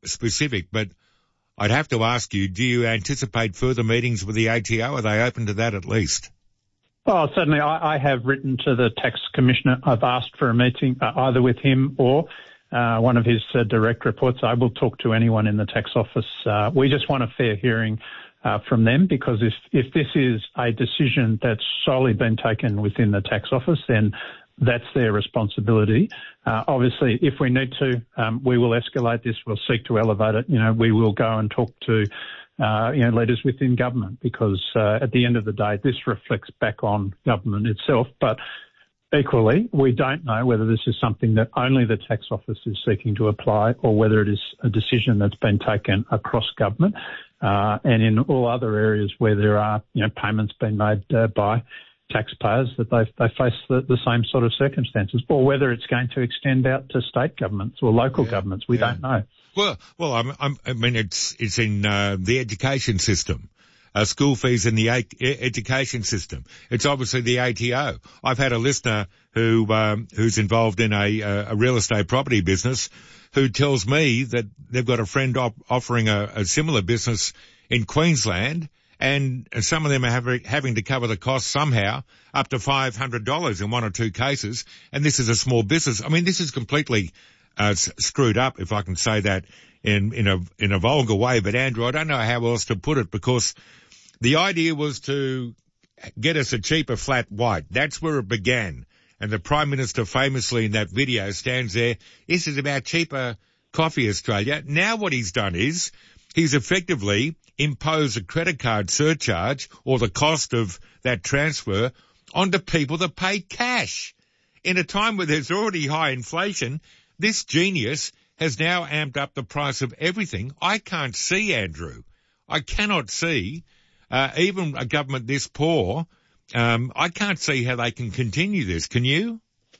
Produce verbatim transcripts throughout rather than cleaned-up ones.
specific, but I'd have to ask you, do you anticipate further meetings with the A T O? Are they open to that at least? Oh, certainly. I, I have written to the Tax Commissioner. I've asked for a meeting uh, either with him or uh, one of his uh, direct reports. I will talk to anyone in the tax office. Uh, we just want a fair hearing uh, from them, because if, if this is a decision that's solely been taken within the tax office, then that's their responsibility. Uh, obviously, if we need to, um, we will escalate this. We'll seek to elevate it. You know, we will go and talk to, uh, you know, leaders within government, because uh, at the end of the day, this reflects back on government itself. But equally, we don't know whether this is something that only the tax office is seeking to apply, or whether it is a decision that's been taken across government uh, and in all other areas where there are, you know, payments being made uh, by taxpayers, that they they face the, the same sort of circumstances, or whether it's going to extend out to state governments or local yeah, governments. We yeah. don't know. Well, well, I'm, I'm, I mean, it's it's in uh, the education system, uh, school fees in the a- education system. It's obviously the A T O. I've had a listener who um, who's involved in a, a real estate property business, who tells me that they've got a friend op- offering a, a similar business in Queensland. And some of them are having, having to cover the cost somehow, up to five hundred dollars in one or two cases. And this is a small business. I mean, this is completely uh, s- screwed up, if I can say that in, in a in a vulgar way. But, Andrew, I don't know how else to put it, because the idea was to get us a cheaper flat white. That's where it began. And the Prime Minister famously in that video stands there, this is about cheaper coffee, Australia. Now what he's done is he's effectively impose a credit card surcharge, or the cost of that transfer, onto people that pay cash. In a time where there's already high inflation, this genius has now amped up the price of everything. I can't see, Andrew, I cannot see, uh, even a government this poor, um, I can't see how they can continue this. Can you?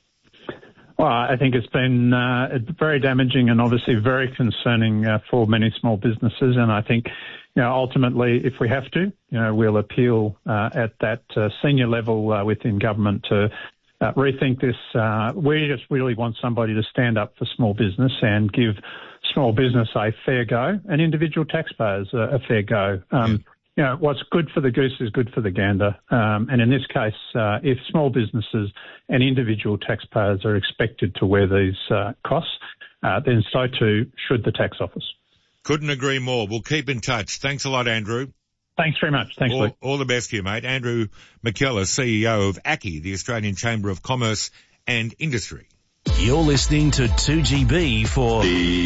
Well, I think it's been uh, very damaging and obviously very concerning uh, for many small businesses. And I think, you know, ultimately, if we have to, you know, we'll appeal uh, at that uh, senior level uh, within government to uh, rethink this. Uh, we just really want somebody to stand up for small business and give small business a fair go, and individual taxpayers a, a fair go. Um, yeah. You know, what's good for the goose is good for the gander. Um, and in this case, uh, if small businesses and individual taxpayers are expected to wear these uh, costs, uh, then so too should the tax office. Couldn't agree more. We'll keep in touch. Thanks a lot, Andrew. Thanks very much. Thanks, all, Luke. All the best to you, mate. Andrew McKellar, C E O of A C I, the Australian Chamber of Commerce and Industry. You're listening to two G B for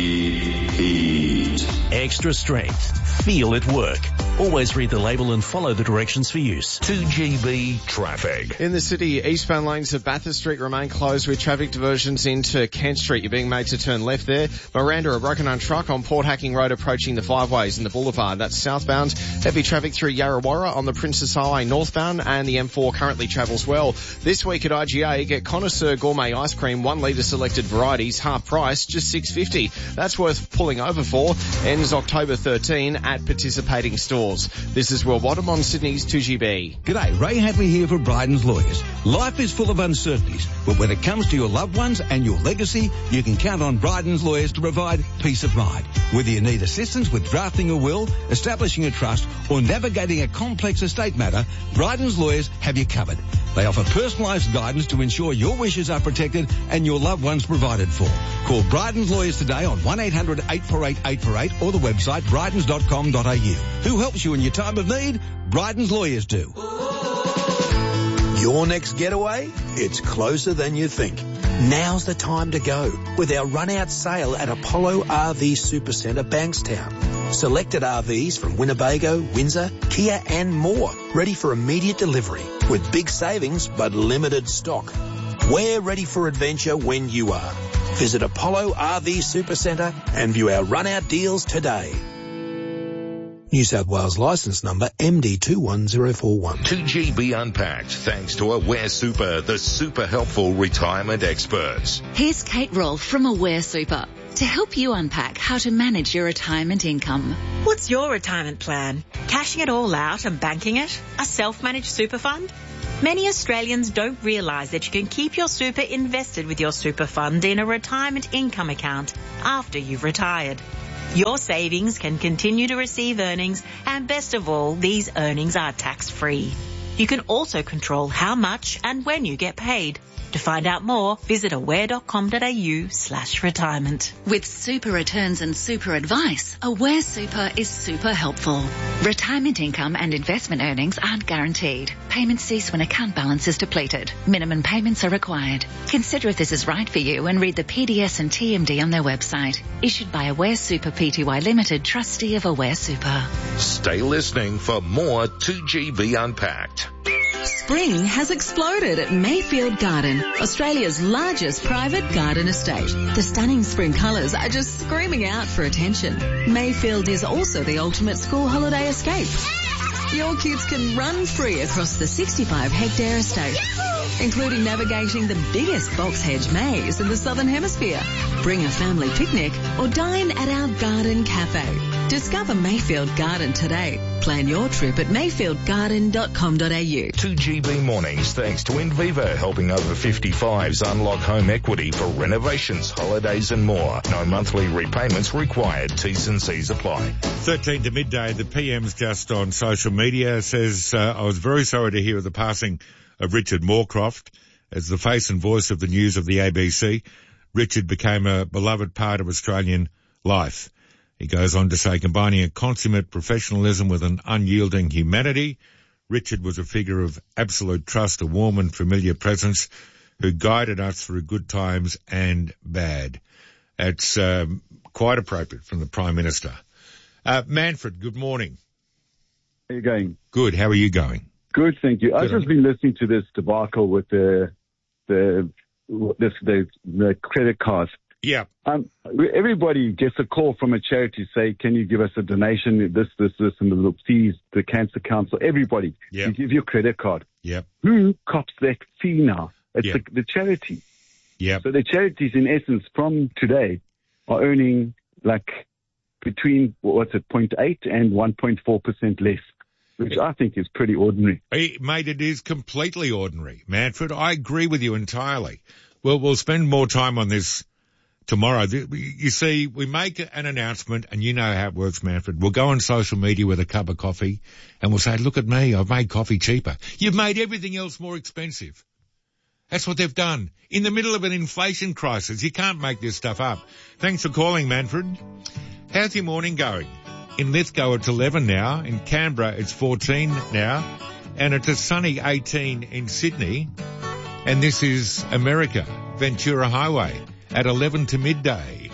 Heat. Extra strength. Feel it work. Always read the label and follow the directions for use. two G B traffic. In the city, eastbound lanes of Bathurst Street remain closed with traffic diversions into Kent Street. You're being made to turn left there. Miranda, a broken on truck on Port Hacking Road approaching the Five Ways in the Boulevard. That's southbound. Heavy traffic through Yarrawarra on the Princess Highway northbound, and the M four currently travels well. This week at I G A, get Connoisseur Gourmet Ice Cream, one litre selected varieties, half price, just six dollars fifty. That's worth pulling over for. Ends October thirteenth at participating stores. This is Will Bottom on Sydney's two G B. G'day, Ray Hadley here for Bryden's Lawyers. Life is full of uncertainties, but when it comes to your loved ones and your legacy, you can count on Bryden's Lawyers to provide peace of mind. Whether you need assistance with drafting a will, establishing a trust, or navigating a complex estate matter, Bryden's Lawyers have you covered. They offer personalised guidance to ensure your wishes are protected and your loved ones provided for. Call Bryden's Lawyers today on one eight hundred eight four eight eight four eight or the website brydens dot com dot a u. Who helps you in your time of need? Bryden's Lawyers do. Your next getaway? It's closer than you think. Now's the time to go with our run-out sale at Apollo R V Supercentre Bankstown. Selected R Vs from Winnebago, Windsor, Kia and more, ready for immediate delivery with big savings but limited stock. We're ready for adventure when you are. Visit Apollo R V Supercentre and view our run-out deals today. New South Wales licence number M D two one zero four one. two G B Unpacked, thanks to Aware Super, the super helpful retirement experts. Here's Kate Rolfe from Aware Super to help you unpack how to manage your retirement income. What's your retirement plan? Cashing it all out and banking it? A self-managed super fund? Many Australians don't realise that you can keep your super invested with your super fund in a retirement income account after you've retired. Your savings can continue to receive earnings, and best of all, these earnings are tax-free. You can also control how much and when you get paid. To find out more, visit aware.com.au slash retirement. With super returns and super advice, Aware Super is super helpful. Retirement income and investment earnings aren't guaranteed. Payments cease when account balance is depleted. Minimum payments are required. Consider if this is right for you and read the P D S and T M D on their website. Issued by Aware Super Pty Limited, trustee of Aware Super. Stay listening for more two G B Unpacked. Spring has exploded at Mayfield Garden, Australia's largest private garden estate. The stunning spring colours are just screaming out for attention. Mayfield is also the ultimate school holiday escape. Your kids can run free across the sixty-five hectare estate, including navigating the biggest box hedge maze in the Southern Hemisphere. Bring a family picnic or dine at our garden cafe. Discover Mayfield Garden today. Plan your trip at mayfield garden dot com dot a u. two G B mornings thanks to Inviva, helping over fifty-fives unlock home equity for renovations, holidays and more. No monthly repayments required. T's and C's apply. thirteen to midday, the P M's just on social media says, uh, I was very sorry to hear of the passing of Richard Moorcroft. As the face and voice of the news of the A B C, Richard became a beloved part of Australian life. He goes on to say, combining a consummate professionalism with an unyielding humanity, Richard was a figure of absolute trust, a warm and familiar presence who guided us through good times and bad. It's um, quite appropriate from the Prime Minister. Uh, Manfred, good morning. How are you going? Good. How are you going? Good, thank you. Good. I've just been listening to this debacle with the the this the, the credit cards. Yeah. Um, everybody gets a call from a charity say, can you give us a donation, this, this, this, and the fees, the Cancer Council, everybody. Yep. You give your credit card. Yep. Who cops that fee now? It's Yep. the, the charity. Yep. So the charities, in essence, from today are earning like between, what's it, zero point eight and one point four percent less, which I think is pretty ordinary. Hey, mate, it is completely ordinary. Manfred, I agree with you entirely. Well, we'll spend more time on this tomorrow. You see, we make an announcement, and you know how it works, Manfred. We'll go on social media with a cup of coffee, and we'll say, look at me, I've made coffee cheaper. You've made everything else more expensive. That's what they've done. In the middle of an inflation crisis, you can't make this stuff up. Thanks for calling, Manfred. How's your morning going? In Lithgow, it's eleven now. In Canberra, it's fourteen now. And it's a sunny eighteen in Sydney. And this is America, Ventura Highway, at eleven to midday.